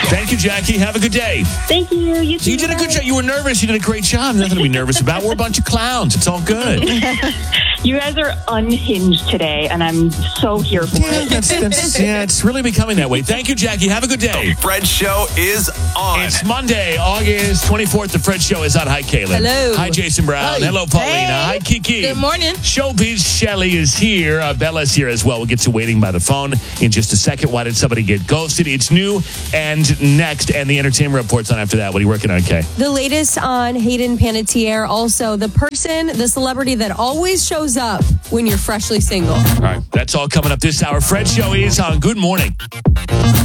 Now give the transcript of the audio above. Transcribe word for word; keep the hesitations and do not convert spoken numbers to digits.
Thank you, Jackie. Have a good day. Thank you. You, You did a good job. You were nervous. You did a great job. Nothing to be nervous about. We're a bunch of clowns. It's all good. You guys are unhinged today, and I'm so here for Yeah, it. that's, that's, yeah, it's really becoming that way. Thank you, Jackie. Have a good day. Fred Show is on. It's Monday, August twenty-fourth. The Fred Show is on. Hi, Caitlin. Hello. Hi, Jason Brown. Hi. Hello, Paulina. Hey. Hi, Kiki. Good morning. Showbiz Shelly is here. Uh, Bella's here as well. We'll get to waiting by the phone in just a second. Why did somebody get ghosted? It's new and next, and the entertainment report's on after that. What are you working on, Kay? The latest on Hayden Panettiere, also the person, the celebrity that always shows up when you're freshly single. All right, that's all coming up this hour. Fred Show is on. Good morning.